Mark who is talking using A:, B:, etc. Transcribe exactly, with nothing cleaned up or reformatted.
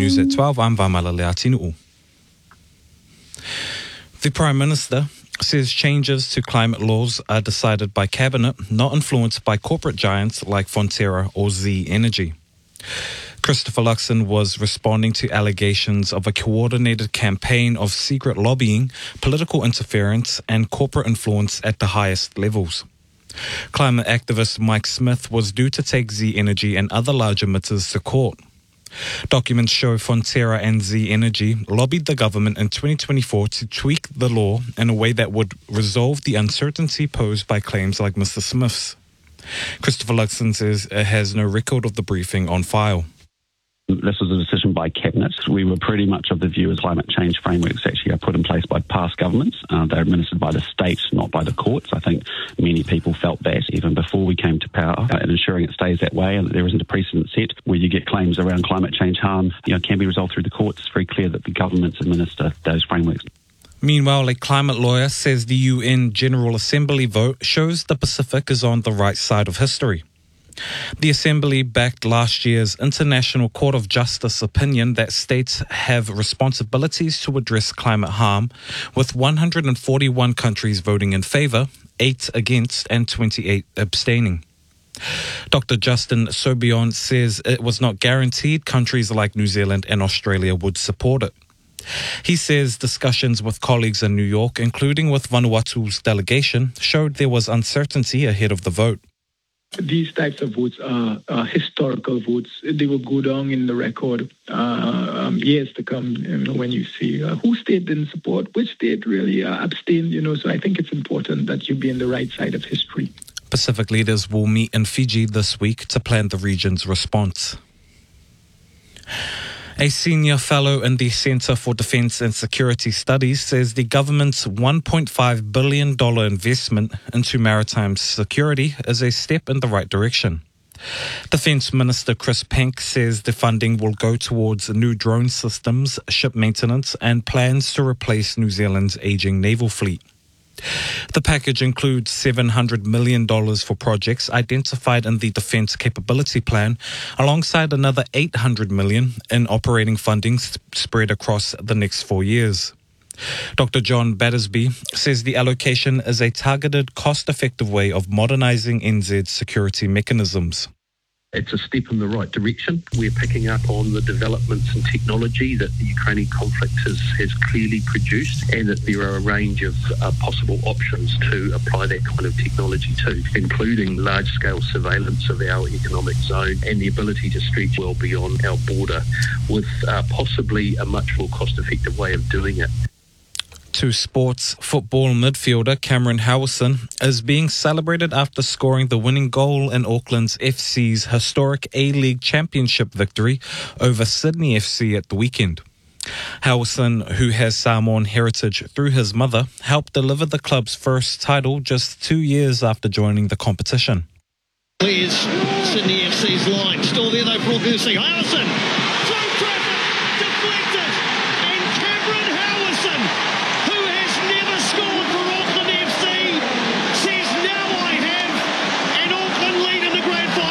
A: News at twelve, I'm Vamala Leatinu'u. The Prime Minister says changes to climate laws are decided by Cabinet, not influenced by corporate giants like Fonterra or Z Energy. Christopher Luxon was responding to allegations of a coordinated campaign of secret lobbying, political interference and corporate influence at the highest levels. Climate activist Mike Smith was due to take Z Energy and other large emitters to court. Documents show Fonterra and Z Energy lobbied the government in twenty twenty-four to tweak the law in a way that would resolve the uncertainty posed by claims like Mister Smith's. Christopher Luxon says it has no record of the briefing on file.
B: This was a decision by Cabinet. We were pretty much of the view as climate change frameworks actually are put in place by past governments. Uh, they're administered by the state, not by the courts. I think many people felt that even before we came to power, uh, and ensuring it stays that way and that there isn't a precedent set where you get claims around climate change harm, you know, can be resolved through the courts. It's very clear that the governments administer those frameworks.
A: Meanwhile, a climate lawyer says the U N General Assembly vote shows the Pacific is on the right side of history. The Assembly backed last year's International Court of Justice opinion that states have responsibilities to address climate harm, with one hundred forty-one countries voting in favour, eight against and twenty-eight abstaining. Doctor Justin Sobion says it was not guaranteed countries like New Zealand and Australia would support it. He says discussions with colleagues in New York, including with Vanuatu's delegation, showed there was uncertainty ahead of the vote.
C: These types of votes are, are historical votes. They will go down in the record uh, um, years to come, you know, when you see uh, who state didn't support, which state really uh, abstained, you know. So I think it's important that you be on the right side of history.
A: Pacific leaders will meet in Fiji this week to plan the region's response. A senior fellow in the Centre for Defence and Security Studies says the government's one point five billion dollars investment into maritime security is a step in the right direction. Defence Minister Chris Penk says the funding will go towards new drone systems, ship maintenance and plans to replace New Zealand's ageing naval fleet. The package includes seven hundred million dollars for projects identified in the Defence Capability Plan, alongside another eight hundred million dollars in operating funding spread across the next four years. Doctor John Battersby says the allocation is a targeted, cost-effective way of modernising N Z's security mechanisms.
D: It's a step in the right direction. We're picking up on the developments in technology that the Ukrainian conflict has, has clearly produced, and that there are a range of uh, possible options to apply that kind of technology to, including large-scale surveillance of our economic zone and the ability to stretch well beyond our border with uh, possibly a much more cost-effective way of doing it.
A: To sports, football midfielder Cameron Howison is being celebrated after scoring the winning goal in Auckland's F C's historic A-League Championship victory over Sydney F C at the weekend. Howison, who has Samoan heritage through his mother, helped deliver the club's first title just two years after joining the competition.
E: Here's Sydney F C's line. Still there though for Augusi. Howison